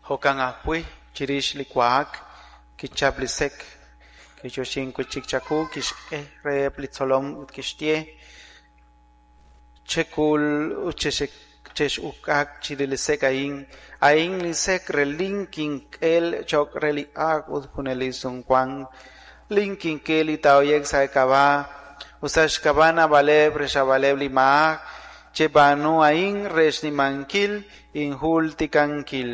Hokan Apui, Chirish Liquac, Kichaplisek, Kichoshin Kuchikchaku, Kish Replitsolom Kishtie, Chekul Ucheshek Cheshukak Chirilisek Ain Lisek Relinking El Chok Reli Agud Punelison Quang, Linking Keli Taoyek Saikaba, Usashkabana Vale Preshavaleb Lima, Chebanu Ain Resnimankil, Inhultikankil.